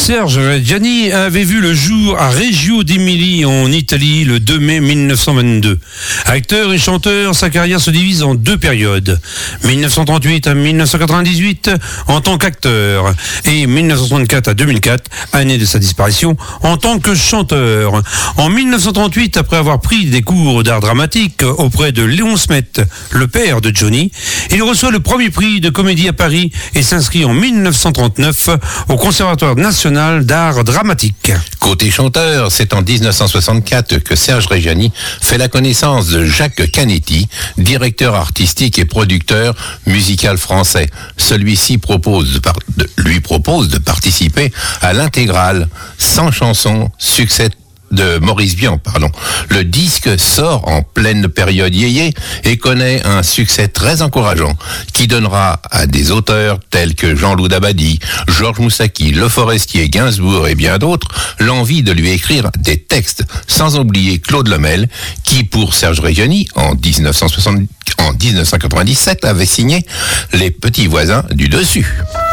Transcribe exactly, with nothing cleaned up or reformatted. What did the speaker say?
Serge Reggiani avait vu le jour à Reggio d'Émilie en Italie le deux mai mille neuf cent vingt-deux. Acteur et chanteur, sa carrière se divise en deux périodes. mille neuf cent trente-huit à mille neuf cent quatre-vingt-dix-huit en tant qu'acteur et mille neuf cent soixante-quatre à deux mille quatre, année de sa disparition, en tant que chanteur. En mille neuf cent trente-huit, après avoir pris des cours d'art dramatique auprès de Léon Smet, le père de Johnny, il reçoit le premier prix de comédie à Paris et s'inscrit en mille neuf cent trente-neuf au Conservatoire national d'art dramatique. Côté chanteur, c'est en dix-neuf cent soixante-quatre que Serge Reggiani fait la connaissance de Jacques Canetti, directeur artistique et producteur musical français. Celui-ci propose de par- de, lui propose de participer à l'intégrale cent chansons succès de Maurice Vian, pardon. Le disque sort en pleine période yéyé et connaît un succès très encourageant qui donnera à des auteurs tels que Jean-Loup Dabadi, Georges Moussaki, Le Forestier, Gainsbourg et bien d'autres l'envie de lui écrire des textes, sans oublier Claude Lemel qui, pour Serge Reggiani, en dix-neuf cent soixante, en dix-neuf cent quatre-vingt-dix-sept, avait signé Les Petits Voisins du Dessus.